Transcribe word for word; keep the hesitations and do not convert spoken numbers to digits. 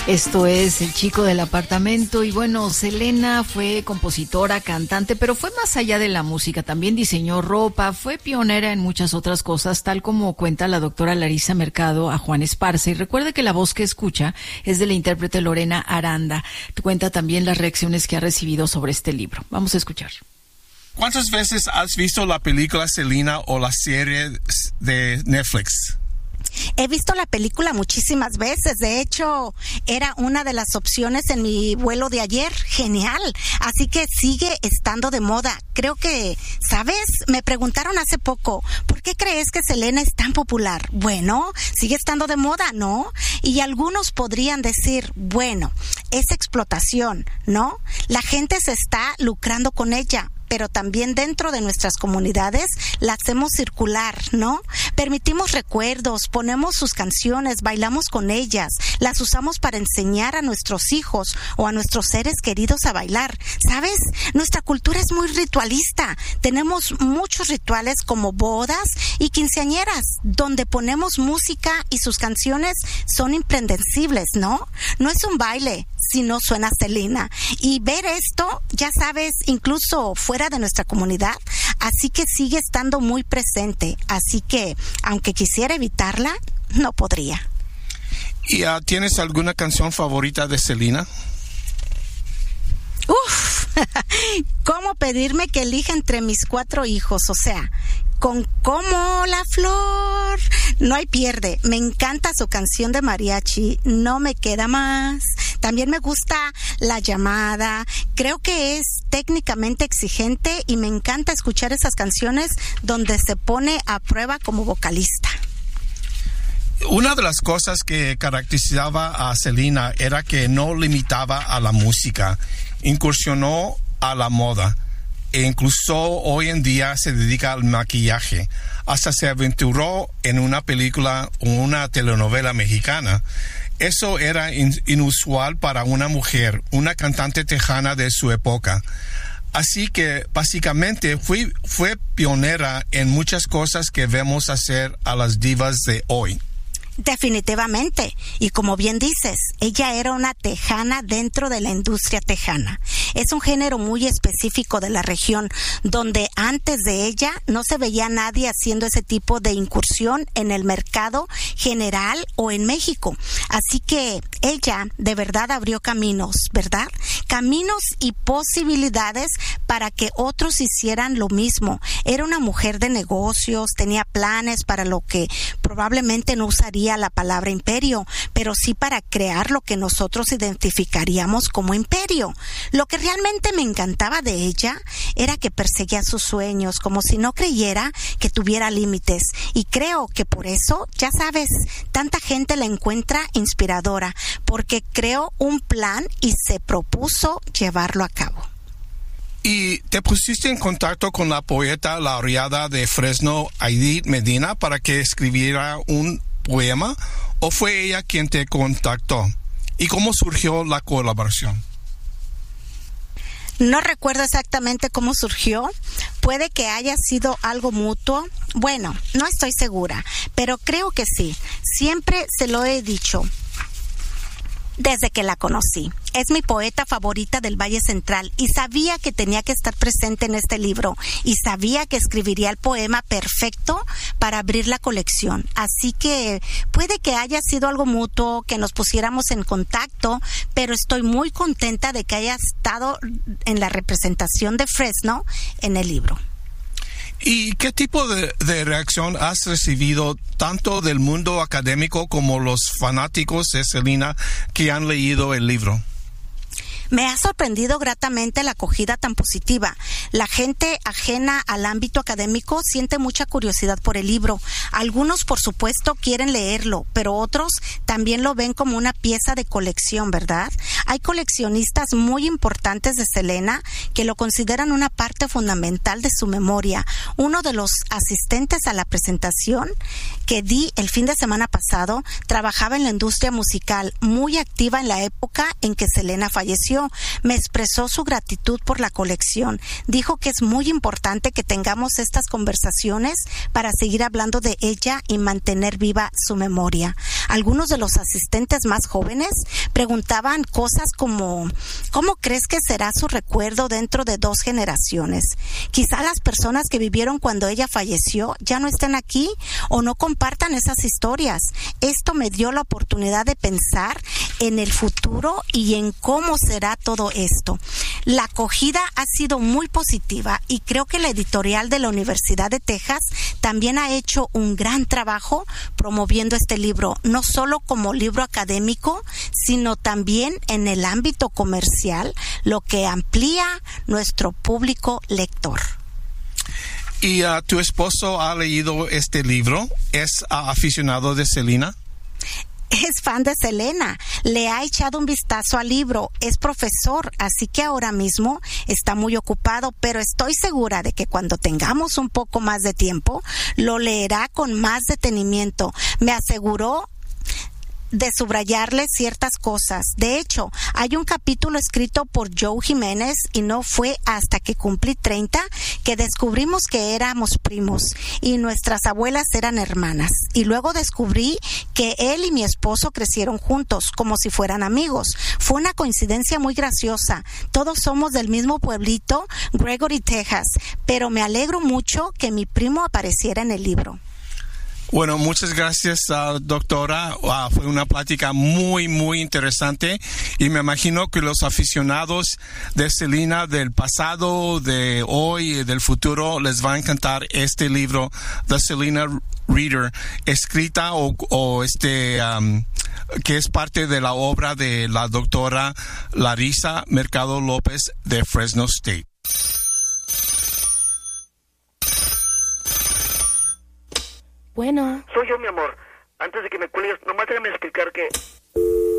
Esto es El Chico del Apartamento y bueno, Selena fue compositora, cantante, pero fue más allá de la música, también diseñó ropa, fue pionera en muchas otras cosas, tal como cuenta la doctora Larisa Mercado a Juan Esparza. Y recuerde que la voz que escucha es de la intérprete Lorena Aranda. Cuenta también las reacciones que ha recibido sobre este libro. Vamos a escuchar. ¿Cuántas veces has visto la película Selena o la serie de Netflix? He visto la película muchísimas veces. De hecho, era una de las opciones en mi vuelo de ayer. Genial. Así que sigue estando de moda. Creo que, ¿sabes? Me preguntaron hace poco, ¿por qué crees que Selena es tan popular? Bueno, sigue estando de moda, ¿no? Y algunos podrían decir, bueno, es explotación, ¿no? La gente se está lucrando con ella, pero también dentro de nuestras comunidades la hacemos circular, ¿no? Permitimos recuerdos, ponemos sus canciones, bailamos con ellas, las usamos para enseñar a nuestros hijos o a nuestros seres queridos a bailar. ¿Sabes? Nuestra cultura es muy ritualista. Tenemos muchos rituales como bodas y quinceañeras, donde ponemos música y sus canciones son impredecibles, ¿no? No es un baile si no suena Selena. Y ver esto, ya sabes, incluso fuera de nuestra comunidad, así que sigue estando muy presente. Así que, aunque quisiera evitarla, no podría. ¿Y uh, tienes alguna canción favorita de Selena? Uf, ¿cómo pedirme que elija entre mis cuatro hijos? O sea, con Como la Flor, no hay pierde. Me encanta su canción de mariachi, No me queda más. También me gusta La Llamada. Creo que es técnicamente exigente y me encanta escuchar esas canciones donde se pone a prueba como vocalista. Una de las cosas que caracterizaba a Selena era que no limitaba a la música, incursionó a la moda e incluso hoy en día se dedica al maquillaje. Hasta se aventuró en una película o una telenovela mexicana. Eso era in- inusual para una mujer, una cantante tejana de su época. Así que básicamente fue, fue pionera en muchas cosas que vemos hacer a las divas de hoy. Definitivamente, y como bien dices, ella era una tejana dentro de la industria tejana. Es un género muy específico de la región, donde antes de ella no se veía nadie haciendo ese tipo de incursión en el mercado general o en México. Así que ella de verdad abrió caminos, ¿verdad? Caminos y posibilidades para que otros hicieran lo mismo. Era una mujer de negocios, tenía planes para lo que probablemente no usaría la palabra imperio, pero sí para crear lo que nosotros identificaríamos como imperio. Lo que realmente me encantaba de ella era que perseguía sus sueños, como si no creyera que tuviera límites. Y creo que por eso, ya sabes, tanta gente la encuentra inspiradora, porque creó un plan y se propuso llevarlo a cabo. ¿Y te pusiste en contacto con la poeta laureada de Fresno, Aidit Medina, para que escribiera un poema, o fue ella quien te contactó? ¿Y cómo surgió la colaboración? No recuerdo exactamente cómo surgió. Puede que haya sido algo mutuo. Bueno, no estoy segura, pero creo que sí. Siempre se lo he dicho desde que la conocí. Es mi poeta favorita del Valle Central y sabía que tenía que estar presente en este libro y sabía que escribiría el poema perfecto para abrir la colección. Así que puede que haya sido algo mutuo, que nos pusiéramos en contacto, pero estoy muy contenta de que haya estado en la representación de Fresno en el libro. ¿Y qué tipo de, de reacción has recibido tanto del mundo académico como los fanáticos de Selena que han leído el libro? Me ha sorprendido gratamente la acogida tan positiva. La gente ajena al ámbito académico siente mucha curiosidad por el libro. Algunos, por supuesto, quieren leerlo, pero otros también lo ven como una pieza de colección, ¿verdad? Hay coleccionistas muy importantes de Selena que lo consideran una parte fundamental de su memoria. Uno de los asistentes a la presentación que di el fin de semana pasado trabajaba en la industria musical, muy activa en la época en que Selena falleció. Me expresó su gratitud por la colección. Dijo que es muy importante que tengamos estas conversaciones para seguir hablando de ella y mantener viva su memoria. Algunos de los asistentes más jóvenes preguntaban cosas como ¿cómo crees que será su recuerdo dentro de dos generaciones? Quizá las personas que vivieron cuando ella falleció ya no estén aquí o no compartan esas historias. Esto me dio la oportunidad de pensar en el futuro y en cómo será todo esto. La acogida ha sido muy positiva y creo que la editorial de la Universidad de Texas también ha hecho un gran trabajo promoviendo este libro, no solo como libro académico, sino también en el ámbito comercial, lo que amplía nuestro público lector. ¿Y uh, tu esposo ha leído este libro? ¿Es uh, aficionado de Selena? Es fan de Selena, le ha echado un vistazo al libro, es profesor, así que ahora mismo está muy ocupado, pero estoy segura de que cuando tengamos un poco más de tiempo, lo leerá con más detenimiento. Me aseguró de subrayarle ciertas cosas. De hecho, hay un capítulo escrito por Joe Jiménez y no fue hasta que cumplí treinta que descubrimos que éramos primos y nuestras abuelas eran hermanas. Y luego descubrí que él y mi esposo crecieron juntos, como si fueran amigos. Fue una coincidencia muy graciosa. Todos somos del mismo pueblito, Gregory, Texas, pero me alegro mucho que mi primo apareciera en el libro. Bueno, muchas gracias, uh, doctora. Uh, fue una plática muy, muy interesante y me imagino que los aficionados de Selena del pasado, de hoy y del futuro les va a encantar este libro, The Selena Reader, escrita o, o este, um, que es parte de la obra de la doctora Larisa Mercado López de Fresno State. Bueno. Soy yo, mi amor. Antes de que me cuelgues, nomás déjame explicar que...